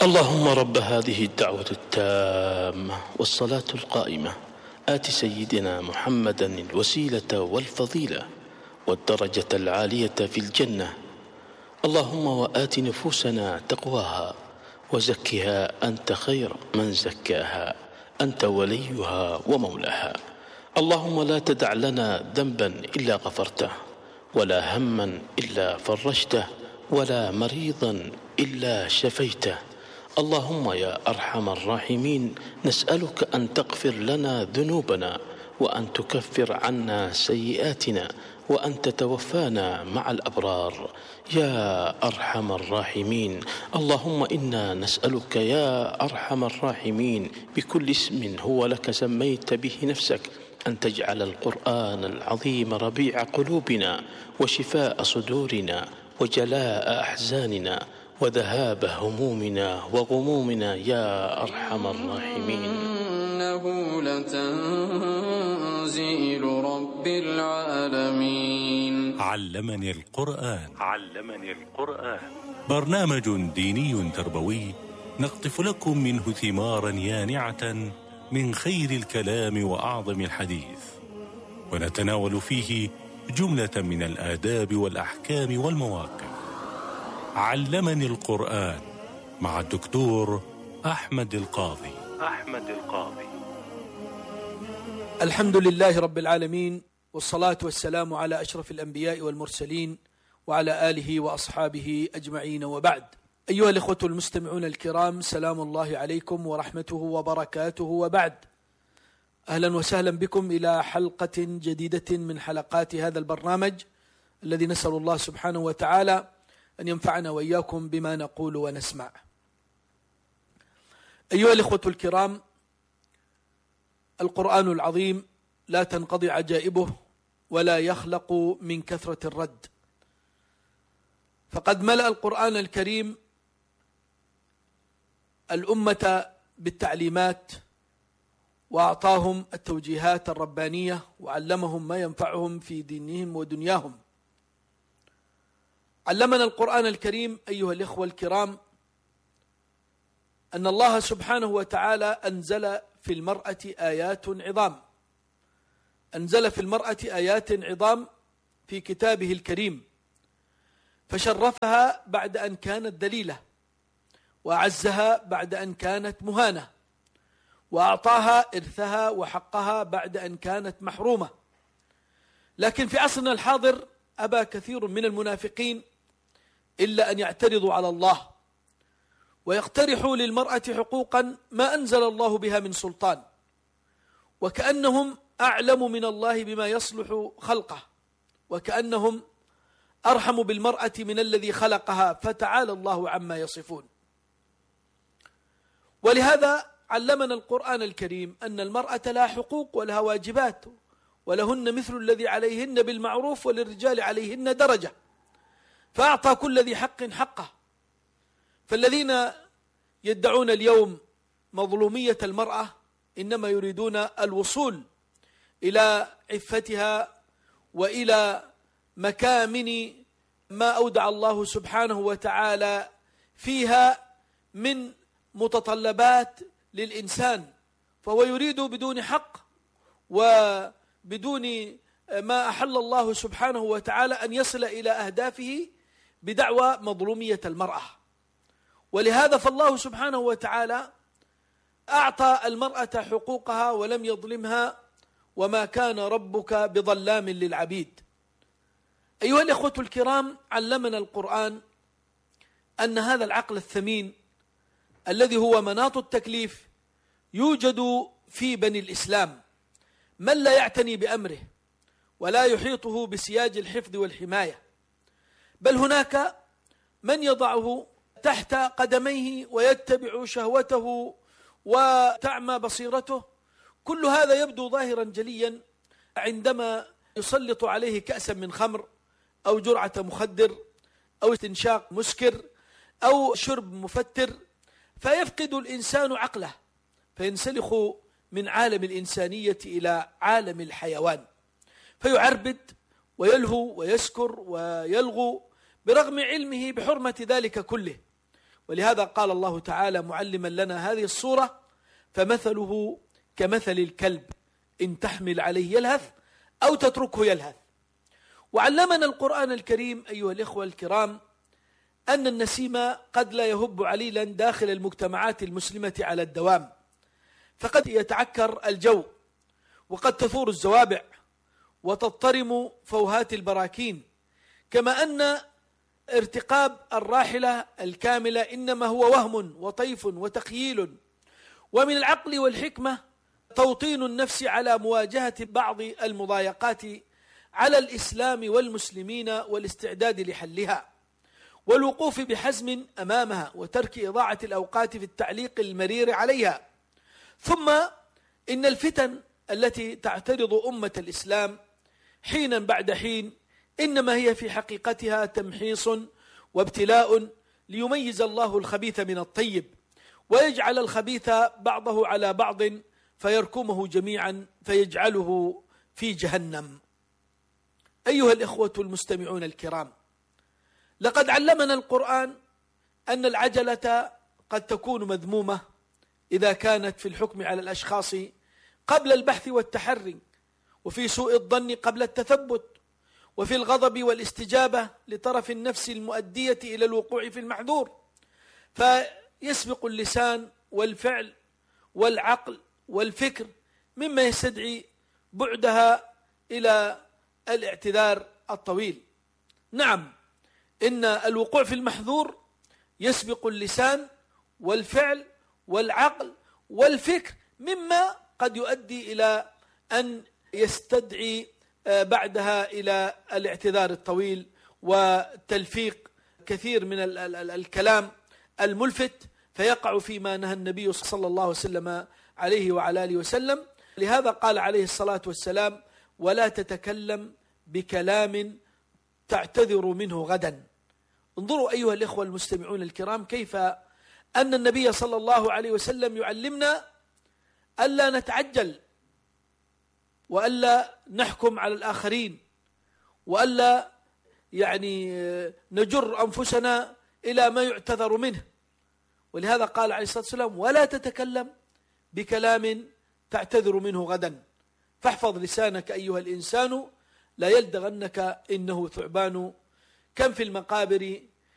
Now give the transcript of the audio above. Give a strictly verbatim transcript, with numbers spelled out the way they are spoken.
اللهم رب هذه الدعوة التامة والصلاة القائمة آت سيدنا محمدا الوسيلة والفضيلة والدرجة العالية في الجنة. اللهم وآت نفوسنا تقواها وزكها أنت خير من زكاها، أنت وليها ومولاها. اللهم لا تدع لنا ذنبا إلا غفرته، ولا هما إلا فرجته، ولا مريضا إلا شفيته. اللهم يا أرحم الراحمين نسألك أن تغفر لنا ذنوبنا، وأن تكفر عنا سيئاتنا، وأن تتوفانا مع الأبرار يا أرحم الراحمين. اللهم إنا نسألك يا أرحم الراحمين بكل اسم هو لك سميت به نفسك أن تجعل القرآن العظيم ربيع قلوبنا وشفاء صدورنا وجلاء أحزاننا وذهاب همومنا وغمومنا يا أرحم الراحمين. إنه لتنزيل رب العالمين. علمني القرآن. علمني القرآن برنامج ديني تربوي نقطف لكم منه ثمارا يانعة من خير الكلام وأعظم الحديث، ونتناول فيه جملة من الآداب والأحكام والمواقف. علمني القرآن مع الدكتور أحمد القاضي. أحمد القاضي. الحمد لله رب العالمين، والصلاة والسلام على أشرف الأنبياء والمرسلين وعلى آله وأصحابه أجمعين، وبعد. أيها الإخوة المستمعون الكرام، سلام الله عليكم ورحمته وبركاته، وبعد. أهلا وسهلا بكم إلى حلقة جديدة من حلقات هذا البرنامج الذي نسأل الله سبحانه وتعالى أن ينفعنا وإياكم بما نقول ونسمع. أيها الإخوة الكرام، القرآن العظيم لا تنقضي عجائبه ولا يخلق من كثرة الرد، فقد ملأ القرآن الكريم الأمة بالتعليمات، وأعطاهم التوجيهات الربانية، وعلمهم ما ينفعهم في دينهم ودنياهم. علمنا القرآن الكريم أيها الإخوة الكرام أن الله سبحانه وتعالى أنزل في المرأة آيات عظام، أنزل في المرأة آيات عظام في كتابه الكريم، فشرفها بعد أن كانت دليلة، وأعزها بعد أن كانت مهانة، وأعطاها إرثها وحقها بعد أن كانت محرومة. لكن في عصرنا الحاضر أبى كثير من المنافقين إلا أن يعترضوا على الله ويقترحوا للمرأة حقوقا ما أنزل الله بها من سلطان، وكأنهم أعلم من الله بما يصلح خلقه، وكأنهم أرحم بالمرأة من الذي خلقها، فتعالى الله عما يصفون. ولهذا علمنا القرآن الكريم أن المرأة لها حقوق ولها واجبات، ولهن مثل الذي عليهن بالمعروف، وللرجال عليهن درجة، فأعطى كل ذي حق حقه. فالذين يدعون اليوم مظلومية المرأة إنما يريدون الوصول إلى عفتها وإلى مكامن ما أودع الله سبحانه وتعالى فيها من متطلبات للإنسان، فهو يريد بدون حق وبدون ما أحل الله سبحانه وتعالى أن يصل إلى أهدافه بدعوى مظلومية المرأة. ولهذا فالله سبحانه وتعالى أعطى المرأة حقوقها ولم يظلمها، وما كان ربك بظلام للعبيد. أيها الإخوة الكرام، علمنا القرآن أن هذا العقل الثمين الذي هو مناط التكليف يوجد في بني الإسلام من لا يعتني بأمره ولا يحيطه بسياج الحفظ والحماية، بل هناك من يضعه تحت قدميه ويتبع شهوته وتعمى بصيرته. كل هذا يبدو ظاهرا جليا عندما يسلط عليه كأسا من خمر أو جرعة مخدر أو استنشاق مسكر أو شرب مفتر، فيفقد الإنسان عقله، فينسلخ من عالم الإنسانية إلى عالم الحيوان، فيعربد ويلهو ويسكر ويلغو برغم علمه بحرمة ذلك كله. ولهذا قال الله تعالى معلما لنا هذه الصورة: فمثله كمثل الكلب إن تحمل عليه يلهث أو تتركه يلهث. وعلمنا القرآن الكريم أيها الإخوة الكرام أن النسيم قد لا يهب عليلا داخل المجتمعات المسلمة على الدوام، فقد يتعكر الجو، وقد تثور الزوابع، وتضطرم فوهات البراكين، كما أن ارتقاب الراحلة الكاملة إنما هو وهم وطيف وتخييل، ومن العقل والحكمة توطين النفس على مواجهة بعض المضايقات على الإسلام والمسلمين والاستعداد لحلها، والوقوف بحزم أمامها، وترك إضاعة الأوقات في التعليق المرير عليها. ثم إن الفتن التي تعترض أمة الإسلام حينا بعد حين إنما هي في حقيقتها تمحيص وابتلاء ليميز الله الخبيث من الطيب، ويجعل الخبيث بعضه على بعض فيركمه جميعا فيجعله في جهنم. أيها الإخوة المستمعون الكرام، لقد علمنا القرآن أن العجلة قد تكون مذمومة إذا كانت في الحكم على الأشخاص قبل البحث والتحري، وفي سوء الظن قبل التثبت، وفي الغضب والاستجابة لطرف النفس المؤدية إلى الوقوع في المحذور، فيسبق اللسان والفعل والعقل والفكر مما يستدعي بعدها إلى الاعتذار الطويل. نعم، إن الوقوع في المحذور يسبق اللسان والفعل والعقل والفكر، مما قد يؤدي إلى أن يستدعي بعدها إلى الاعتذار الطويل وتلفيق كثير من الكلام الملفت، فيقع فيما نهى النبي صلى الله عليه وسلم عليه وعلى آله وسلم. لهذا قال عليه الصلاة والسلام: ولا تتكلم بكلام تعتذر منه غدا. انظروا أيها الإخوة المستمعون الكرام كيف أن النبي صلى الله عليه وسلم يعلمنا ألا نتعجل، وألا نحكم على الآخرين، وألا يعني نجر أنفسنا إلى ما يعتذر منه. ولهذا قال عليه الصلاة والسلام: ولا تتكلم بكلام تعتذر منه غدا، فاحفظ لسانك أيها الإنسان لا يلدغنك إنه ثعبان، كم في المقابر